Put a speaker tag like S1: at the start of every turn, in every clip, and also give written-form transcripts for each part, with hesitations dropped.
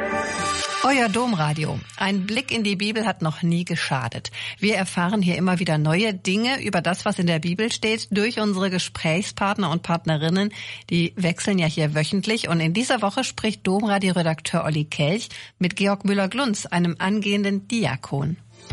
S1: Euer Domradio. Ein Blick in die Bibel hat noch nie geschadet. Wir erfahren hier immer wieder neue Dinge über das, was in der Bibel steht, durch unsere Gesprächspartner und Partnerinnen. Die wechseln ja hier wöchentlich. Und in dieser Woche spricht Domradio-Redakteur Olli Kelch mit Georg Müller-Glunz, einem angehenden Diakon.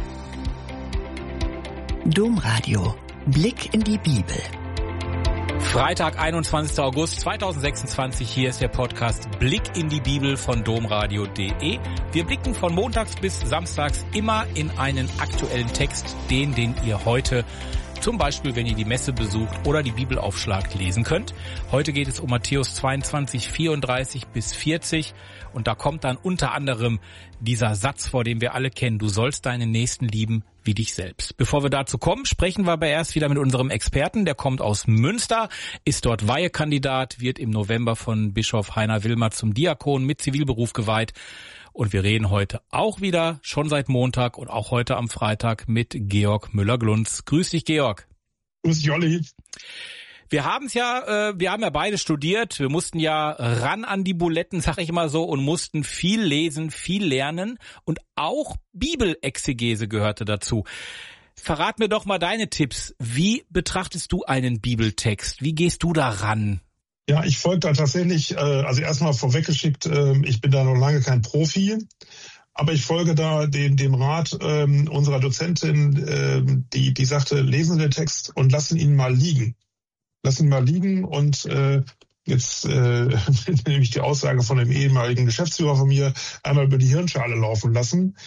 S2: Domradio. Blick in die Bibel.
S3: Freitag, 21. August 2026, hier ist der Podcast Blick in die Bibel von domradio.de. Wir blicken von montags bis samstags immer in einen aktuellen Text, den ihr heute zum Beispiel, wenn ihr die Messe besucht oder die Bibel aufschlagt, lesen könnt. Heute geht es um Matthäus 22, 34 bis 40 und da kommt dann unter anderem dieser Satz vor, den wir alle kennen: Du sollst deinen Nächsten lieben wie dich selbst. Bevor wir dazu kommen, sprechen wir aber erst wieder mit unserem Experten. Der kommt aus Münster, ist dort Weihekandidat, wird im November von Bischof Heiner Wilmer zum Diakon mit Zivilberuf geweiht. Und wir reden heute auch wieder, schon seit Montag und auch heute am Freitag, mit Georg Müller-Glunz. Grüß dich, Georg.
S4: Grüß dich, Olli.
S3: Wir haben ja beide studiert. Wir mussten ja ran an die Buletten, sag ich mal so, und mussten viel lesen, viel lernen. Und auch Bibelexegese gehörte dazu. Verrat mir doch mal deine Tipps. Wie betrachtest du einen Bibeltext? Wie gehst du da ran?
S4: Ja, ich folge da tatsächlich, also erstmal vorweggeschickt, ich bin da noch lange kein Profi, aber ich folge da dem Rat unserer Dozentin, die sagte, lesen den Text und lassen ihn mal liegen. Lassen ihn mal liegen und jetzt nehme ich die Aussage von dem ehemaligen Geschäftsführer von mir, einmal über die Hirnschale laufen lassen.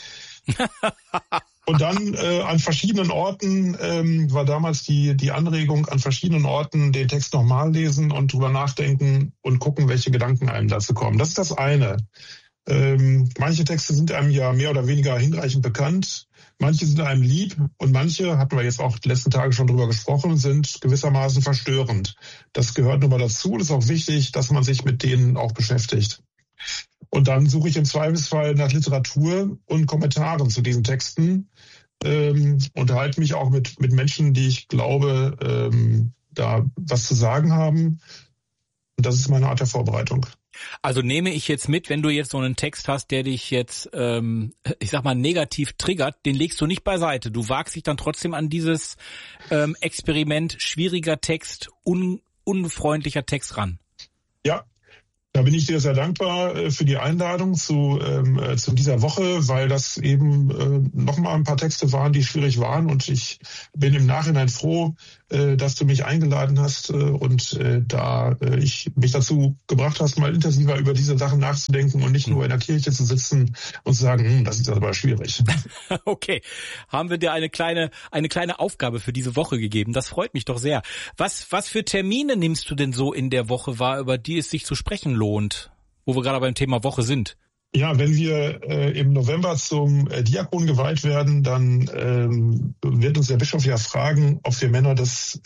S4: Und dann an verschiedenen Orten war damals die Anregung, an verschiedenen Orten den Text nochmal lesen und drüber nachdenken und gucken, welche Gedanken einem dazu kommen. Das ist das eine. Manche Texte sind einem ja mehr oder weniger hinreichend bekannt. Manche sind einem lieb und manche, hatten wir jetzt auch die letzten Tage schon drüber gesprochen, sind gewissermaßen verstörend. Das gehört nun mal dazu. Es ist auch wichtig, dass man sich mit denen auch beschäftigt. Und dann suche ich im Zweifelsfall nach Literatur und Kommentaren zu diesen Texten, unterhalte mich auch mit Menschen, die ich glaube, da was zu sagen haben. Und das ist meine Art der Vorbereitung.
S3: Also nehme ich jetzt mit, wenn du jetzt so einen Text hast, der dich jetzt, ich sag mal, negativ triggert, den legst du nicht beiseite. Du wagst dich dann trotzdem an dieses Experiment, schwieriger Text, unfreundlicher Text ran.
S4: Ja. Da bin ich dir sehr dankbar für die Einladung zu dieser Woche, weil das eben nochmal ein paar Texte waren, die schwierig waren. Und ich bin im Nachhinein froh, dass du mich eingeladen hast und da ich mich dazu gebracht hast, mal intensiver über diese Sachen nachzudenken und nicht nur in der Kirche zu sitzen und zu sagen, das ist aber schwierig.
S3: Okay, haben wir dir eine kleine Aufgabe für diese Woche gegeben. Das freut mich doch sehr. Was für Termine nimmst du denn so in der Woche wahr, über die es sich zu sprechen lohnt, wo wir gerade beim Thema Woche sind?
S4: Ja, wenn wir im November zum Diakon geweiht werden, dann wird uns der Bischof ja fragen, ob wir Männer des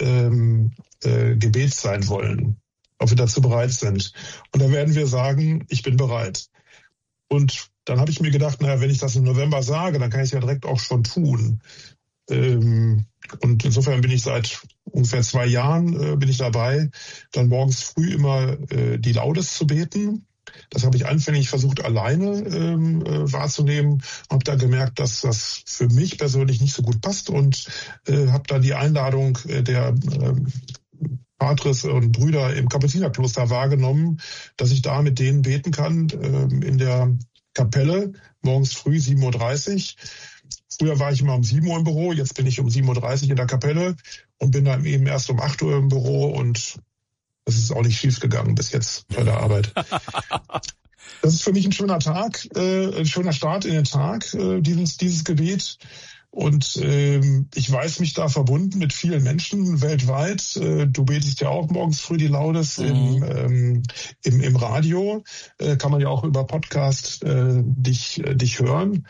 S4: Gebets sein wollen, ob wir dazu bereit sind. Und dann werden wir sagen, ich bin bereit. Und dann habe ich mir gedacht, wenn ich das im November sage, dann kann ich es ja direkt auch schon tun. Und insofern bin ich seit ungefähr 2 Jahren bin ich dabei, dann morgens früh immer die Laudes zu beten. Das habe ich anfänglich versucht, alleine wahrzunehmen. Habe da gemerkt, dass das für mich persönlich nicht so gut passt und habe dann die Einladung der Patres und Brüder im Kapuzinerkloster wahrgenommen, dass ich da mit denen beten kann in der Kapelle, morgens früh 7.30 Uhr. Früher war ich immer um 7 Uhr im Büro, jetzt bin ich um 7.30 Uhr in der Kapelle und bin dann eben erst um 8 Uhr im Büro und das ist auch nicht schief gegangen bis jetzt bei der Arbeit. Das ist für mich ein schöner Tag, ein schöner Start in den Tag, dieses Gebet. Und ich weiß mich da verbunden mit vielen Menschen weltweit. Du betest ja auch morgens früh die Laudes im Radio. Kann man ja auch über Podcast dich hören.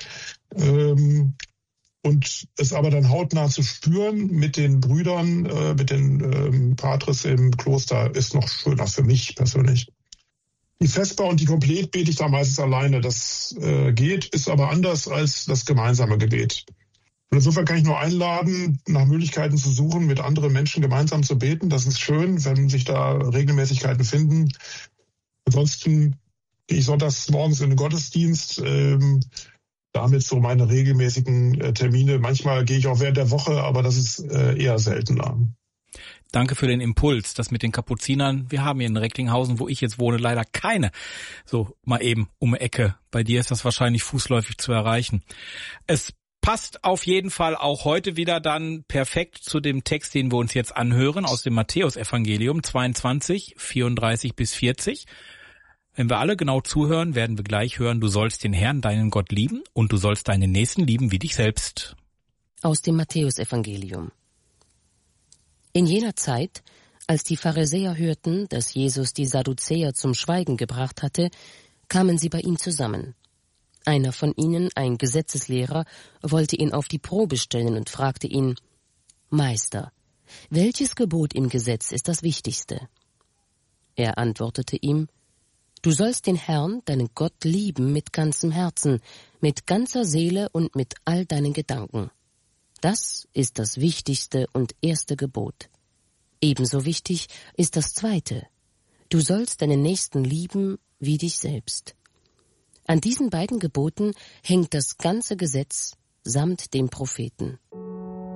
S4: Und es aber dann hautnah zu spüren mit den Brüdern, mit den Patres im Kloster, ist noch schöner für mich persönlich. Die Vesper und die Komplet bete ich da meistens alleine. Das geht, ist aber anders als das gemeinsame Gebet. Und insofern kann ich nur einladen, nach Möglichkeiten zu suchen, mit anderen Menschen gemeinsam zu beten. Das ist schön, wenn sich da Regelmäßigkeiten finden. Ansonsten gehe ich sonntags morgens in den Gottesdienst. Damit so meine regelmäßigen Termine. Manchmal gehe ich auch während der Woche, aber das ist eher seltener.
S3: Danke für den Impuls. Das mit den Kapuzinern, wir haben hier in Recklinghausen, wo ich jetzt wohne, leider keine. So mal eben um die Ecke. Bei dir ist das wahrscheinlich fußläufig zu erreichen. Es passt auf jeden Fall auch heute wieder dann perfekt zu dem Text, den wir uns jetzt anhören, aus dem Matthäusevangelium 22, 34 bis 40. Wenn wir alle genau zuhören, werden wir gleich hören, du sollst den Herrn, deinen Gott lieben und du sollst deinen Nächsten lieben wie dich selbst.
S5: Aus dem Matthäusevangelium. In jener Zeit, als die Pharisäer hörten, dass Jesus die Sadduzäer zum Schweigen gebracht hatte, kamen sie bei ihm zusammen. Einer von ihnen, ein Gesetzeslehrer, wollte ihn auf die Probe stellen und fragte ihn: Meister, welches Gebot im Gesetz ist das wichtigste? Er antwortete ihm: Du sollst den Herrn, deinen Gott, lieben mit ganzem Herzen, mit ganzer Seele und mit all deinen Gedanken. Das ist das wichtigste und erste Gebot. Ebenso wichtig ist das zweite. Du sollst deinen Nächsten lieben wie dich selbst. An diesen beiden Geboten hängt das ganze Gesetz samt den Propheten.